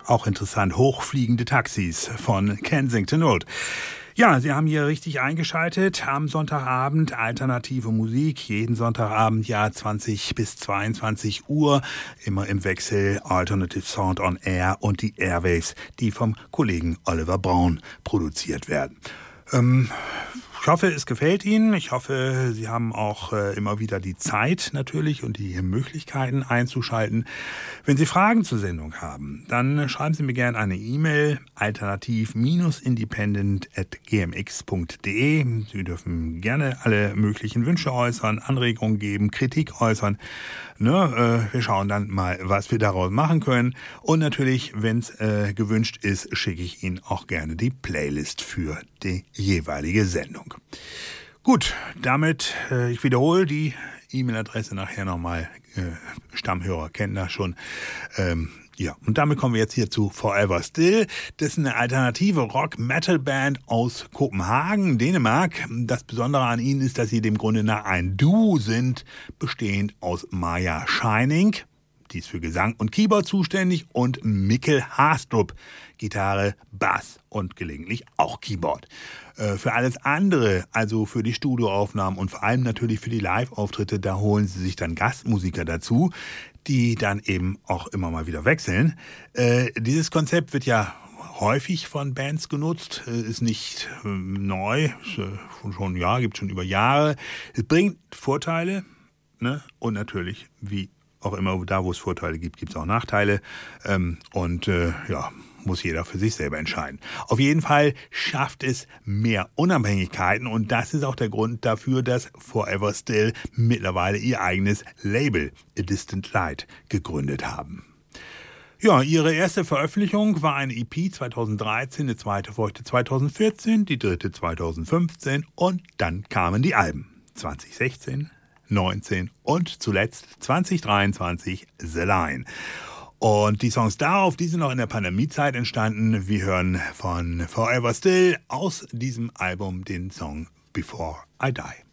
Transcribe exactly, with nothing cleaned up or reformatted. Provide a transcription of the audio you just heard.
Auch interessant, hochfliegende Taxis von Kensington Road. Ja, Sie haben hier richtig eingeschaltet am Sonntagabend. Alternative Musik, jeden Sonntagabend, ja, zwanzig bis zweiundzwanzig Uhr. Immer im Wechsel Alternative Sound on Air und die Airwaves, die vom Kollegen Oliver Braun produziert werden. Ähm, ich hoffe, es gefällt Ihnen. Ich hoffe, Sie haben auch äh, immer wieder die Zeit natürlich und die Möglichkeiten einzuschalten. Wenn Sie Fragen zur Sendung haben, dann schreiben Sie mir gerne eine E-Mail alternativ-independent at g m x punkt d e. Sie dürfen gerne alle möglichen Wünsche äußern, Anregungen geben, Kritik äußern. Ne, äh, wir schauen dann mal, was wir daraus machen können. Und natürlich, wenn es äh, gewünscht ist, schicke ich Ihnen auch gerne die Playlist für die jeweilige Sendung. Gut, damit, äh, ich wiederhole die E-Mail-Adresse nachher nochmal. Äh, Stammhörer kennen das schon. Ähm, ja, und damit kommen wir jetzt hier zu Forever Still. Das ist eine alternative Rock-Metal-Band aus Kopenhagen, Dänemark. Das Besondere an ihnen ist, dass sie dem Grunde nach ein Duo sind, bestehend aus Maja Shining, die ist für Gesang und Keyboard zuständig, und Mikkel Haastrup, Gitarre, Bass und gelegentlich auch Keyboard. Äh, für alles andere, also für die Studioaufnahmen und vor allem natürlich für die Live-Auftritte, da holen sie sich dann Gastmusiker dazu, die dann eben auch immer mal wieder wechseln. Äh, dieses Konzept wird ja häufig von Bands genutzt, äh, ist nicht äh, neu, ist, äh, schon, ja, gibt schon über Jahre. Es bringt Vorteile, ne? Und natürlich, wie auch immer, da wo es Vorteile gibt, gibt es auch Nachteile. Ähm, und äh, ja, muss jeder für sich selber entscheiden. Auf jeden Fall schafft es mehr Unabhängigkeiten und das ist auch der Grund dafür, dass Forever Still mittlerweile ihr eigenes Label A Distant Light gegründet haben. Ja, ihre erste Veröffentlichung war eine E P zweitausenddreizehn, eine zweite folgte zweitausendvierzehn, die dritte zweitausendfünfzehn und dann kamen die Alben zweitausendsechzehn, neunzehn und zuletzt zweitausenddreiundzwanzig The Line. Und die Songs darauf, die sind noch in der Pandemiezeit entstanden. Wir hören von Forever Still aus diesem Album den Song Before I Die.